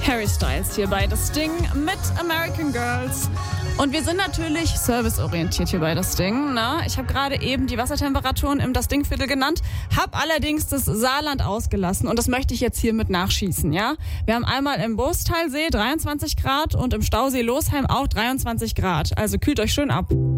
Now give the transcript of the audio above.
Harry Styles hier bei Das Ding mit American Girls. Und wir sind natürlich serviceorientiert hier bei Das Ding. Ne? Ich habe gerade eben die Wassertemperaturen im Das Ding-Viertel genannt, habe allerdings das Saarland ausgelassen und das möchte ich jetzt hiermit nachschießen. Ja? Wir haben einmal im Boostalsee 23 Grad und im Stausee Losheim auch 23 Grad. Also kühlt euch schön ab.